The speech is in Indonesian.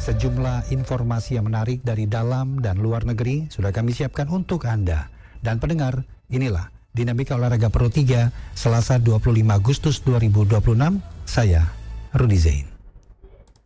Sejumlah informasi yang menarik dari dalam dan luar negeri sudah kami siapkan untuk Anda. Dan pendengar, inilah Dinamika Olahraga Pro 3 Selasa 25 Agustus 2026. Saya Rudi Zain.